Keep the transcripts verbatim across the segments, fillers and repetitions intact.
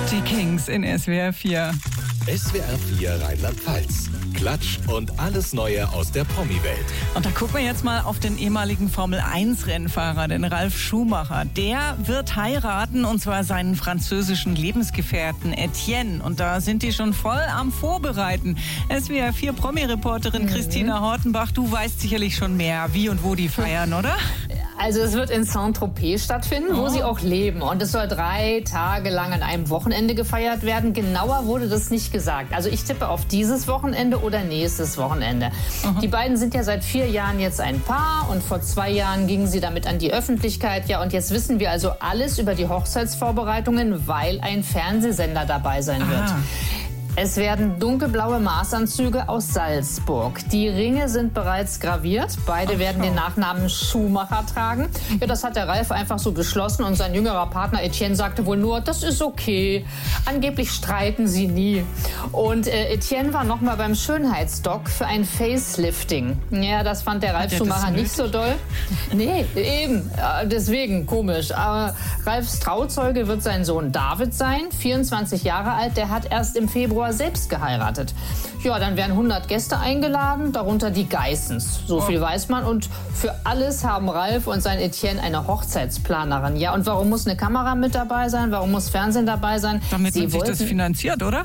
Die Kings in S W R vier. S W R vier Rheinland-Pfalz. Klatsch und alles Neue aus der Promi-Welt. Und da gucken wir jetzt mal auf den ehemaligen Formel eins Rennfahrer, den Ralf Schumacher. Der wird heiraten, und zwar seinen französischen Lebensgefährten Etienne. Und da sind die schon voll am Vorbereiten. S W R vier Promi-Reporterin mhm. Christina Hortenbach, du weißt sicherlich schon mehr, wie und wo die feiern, oder? Also es wird in Saint-Tropez stattfinden, wo oh. sie auch leben. Und es soll drei Tage lang an einem Wochenende gefeiert werden. Genauer wurde das nicht gesagt. Also ich tippe auf dieses Wochenende oder nächstes Wochenende. Mhm. Die beiden sind ja seit vier Jahren jetzt ein Paar. Und vor zwei Jahren gingen sie damit an die Öffentlichkeit. Ja, und jetzt wissen wir also alles über die Hochzeitsvorbereitungen, weil ein Fernsehsender dabei sein wird. Aha. Es werden dunkelblaue Maßanzüge aus Salzburg. Die Ringe sind bereits graviert. Beide Ach, werden den Nachnamen Schumacher tragen. Ja, das hat der Ralf einfach so beschlossen. Und sein jüngerer Partner Etienne sagte wohl nur, das ist okay. Angeblich streiten sie nie. Und äh, Etienne war noch mal beim Schönheitsdoc für ein Facelifting. Ja, das fand der Ralf Schumacher nicht so doll. Nee, eben. Äh, deswegen komisch. Aber Ralfs Trauzeuge wird sein Sohn David sein, vierundzwanzig Jahre alt. Der hat erst im Februar selbst geheiratet. Ja, dann werden hundert Gäste eingeladen, darunter die Geissens. So viel weiß man. Und für alles haben Ralf und sein Etienne eine Hochzeitsplanerin. Ja, und warum muss eine Kamera mit dabei sein? Warum muss Fernsehen dabei sein? Damit man sich das finanziert, oder?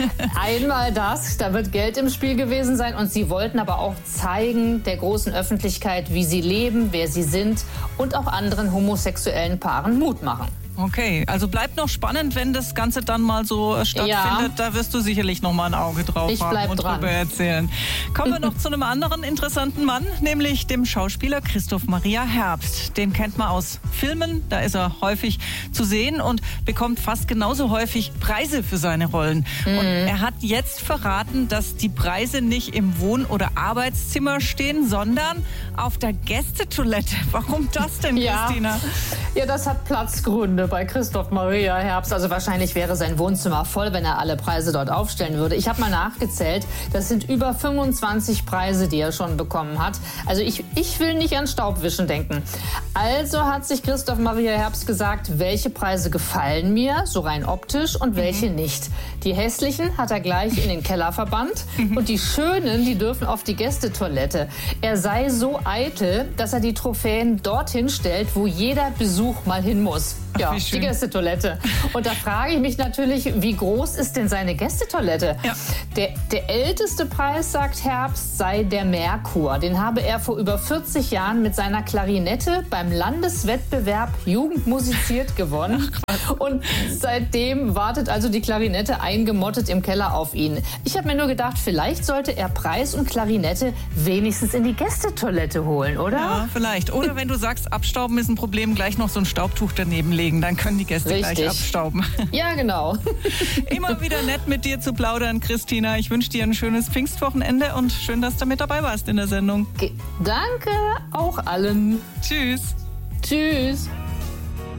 Einmal das, da wird Geld im Spiel gewesen sein. Und sie wollten aber auch zeigen der großen Öffentlichkeit, wie sie leben, wer sie sind und auch anderen homosexuellen Paaren Mut machen. Okay, also bleibt noch spannend, wenn das Ganze dann mal so stattfindet. Ja. Da wirst du sicherlich noch mal ein Auge drauf ich haben und dran. drüber erzählen. Kommen wir noch zu einem anderen interessanten Mann, nämlich dem Schauspieler Christoph Maria Herbst. Den kennt man aus Filmen, da ist er häufig zu sehen und bekommt fast genauso häufig Preise für seine Rollen. Mhm. Und er hat jetzt verraten, dass die Preise nicht im Wohn- oder Arbeitszimmer stehen, sondern auf der Gästetoilette. Warum das denn, ja. Christina? Ja, das hat Platzgründe bei Christoph Maria Herbst. Also wahrscheinlich wäre sein Wohnzimmer voll, wenn er alle Preise dort aufstellen würde. Ich habe mal nachgezählt, das sind über fünfundzwanzig Preise, die er schon bekommen hat. Also ich, ich will nicht an Staubwischen denken. Also hat sich Christoph Maria Herbst gesagt, welche Preise gefallen mir, so rein optisch, und welche mhm. nicht. Die hässlichen hat er gleich in den Keller verbannt mhm. und die schönen, die dürfen auf die Gästetoilette. Er sei so eitel, dass er die Trophäen dorthin stellt, wo jeder Besuch mal hin muss. Ja, die Gästetoilette. Und da frage ich mich natürlich, wie groß ist denn seine Gästetoilette? Ja. Der, der älteste Preis, sagt Herbst, sei der Merkur. Den habe er vor über vierzig Jahren mit seiner Klarinette beim Landeswettbewerb Jugend musiziert gewonnen. Und seitdem wartet also die Klarinette eingemottet im Keller auf ihn. Ich habe mir nur gedacht, vielleicht sollte er Preis und Klarinette wenigstens in die Gästetoilette holen, oder? Ja, vielleicht. Oder wenn du sagst, Abstauben ist ein Problem, gleich noch so ein Staubtuch daneben legen. Dann können die Gäste Richtig. gleich abstauben. Ja, genau. Immer wieder nett mit dir zu plaudern, Christina. Ich wünsche dir ein schönes Pfingstwochenende und schön, dass du mit dabei warst in der Sendung. Danke auch allen. Tschüss. Tschüss.